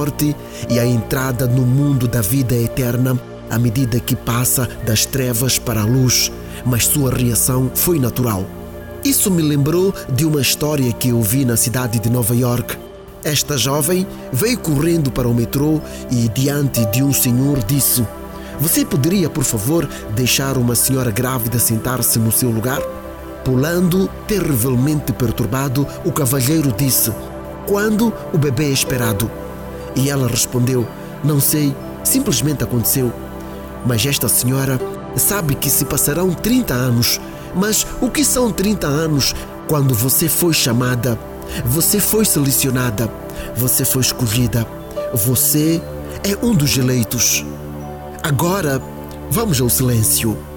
morte e a entrada no mundo da vida eterna à medida que passa das trevas para a luz, mas sua reação foi natural. Isso me lembrou de uma história que eu vi na cidade de Nova York. Esta jovem veio correndo para o metrô e, diante de um senhor, disse: "Você poderia, por favor, deixar uma senhora grávida sentar-se no seu lugar?" Pulando, terrivelmente perturbado, o cavalheiro disse: "Quando o bebê é esperado?" E ela respondeu: "Não sei, simplesmente aconteceu." Mas esta senhora sabe que se passarão 30 anos. Mas o que são 30 anos quando você foi chamada? Você foi selecionada, você foi escolhida, você é um dos eleitos. Agora, vamos ao silêncio.